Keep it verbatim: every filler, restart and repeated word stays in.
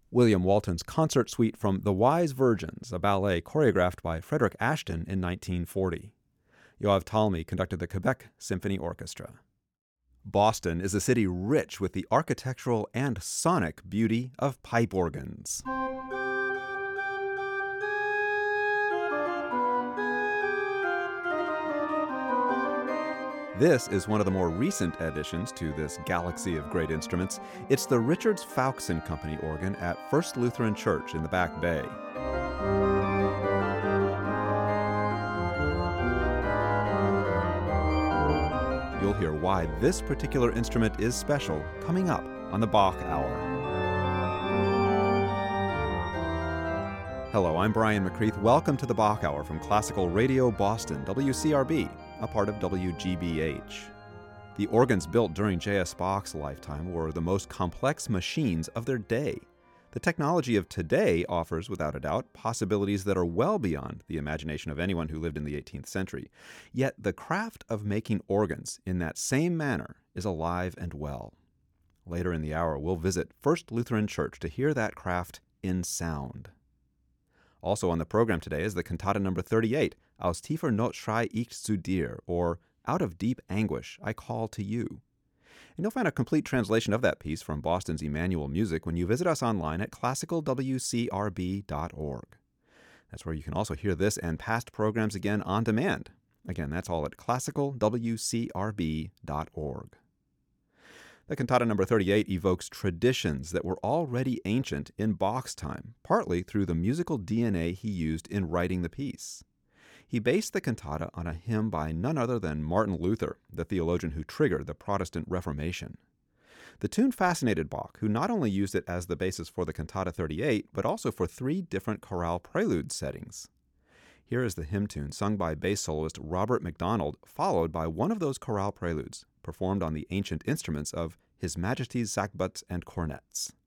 William Walton's concert suite from The Wise Virgins, a ballet choreographed by Frederick Ashton in nineteen forty. Yoav Talmy conducted the Quebec Symphony Orchestra. Boston is a city rich with the architectural and sonic beauty of pipe organs. This is one of the more recent additions to this galaxy of great instruments. It's the Richards Faukson Company organ at First Lutheran Church in the Back Bay. You'll hear why this particular instrument is special coming up on the Bach Hour. Hello, I'm Brian McCreath. Welcome to the Bach Hour from Classical Radio Boston, W C R B, a part of W G B H. The organs built during J S Bach's lifetime were the most complex machines of their day. The technology of today offers, without a doubt, possibilities that are well beyond the imagination of anyone who lived in the eighteenth century. Yet the craft of making organs in that same manner is alive and well. Later in the hour, we'll visit First Lutheran Church to hear that craft in sound. Also on the program today is the cantata number thirty-eight, Aus tiefer Not schrei ich zu dir, or Out of Deep Anguish, I Call to You. And you'll find a complete translation of that piece from Boston's Emmanuel Music when you visit us online at classical w c r b dot org. That's where you can also hear this and past programs again on demand. Again, that's all at classical w c r b dot org. The cantata number thirty-eight evokes traditions that were already ancient in Bach's time, partly through the musical D N A he used in writing the piece. He based the cantata on a hymn by none other than Martin Luther, the theologian who triggered the Protestant Reformation. The tune fascinated Bach, who not only used it as the basis for the cantata thirty-eight, but also for three different chorale prelude settings. Here is the hymn tune sung by bass soloist Robert MacDonald, followed by one of those chorale preludes, performed on the ancient instruments of His Majesty's sackbuts and cornets.